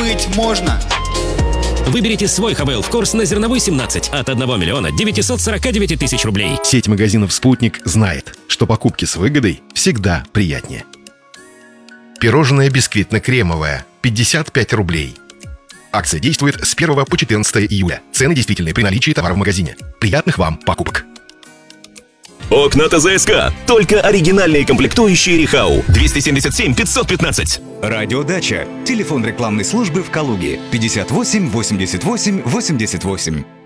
мыть можно. Выберите свой ХВЛ в курс на Зерновой 17 от 1 миллиона 949 тысяч рублей. Сеть магазинов «Спутник» знает, что покупки с выгодой всегда приятнее. Пирожное бисквитно-кремовое 55 рублей. Акция действует с 1 по 14 июля. Цены действительны при наличии товара в магазине. Приятных вам покупок! Окна ТЗСК. Только оригинальные комплектующие Рихау. 277 515. Радиодача. Телефон рекламной службы в Калуге. 58 88 88.